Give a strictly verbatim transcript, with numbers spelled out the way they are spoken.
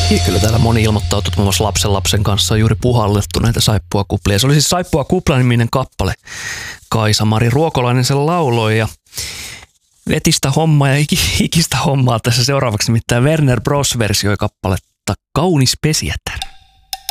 Ja kyllä täällä moni ilmoittautuu, että muun muassa lapsen lapsen kanssa on juuri puhallettu näitä saippuakuplia. Se oli siis Saippuakupla-niminen kappale. Kaisa-Mari Ruokolainen sen lauloi ja vetistä hommaa ja hikistä hommaa tässä seuraavaksi. Nimittäin Werner Bros versioi kappaletta Kaunis pesijät.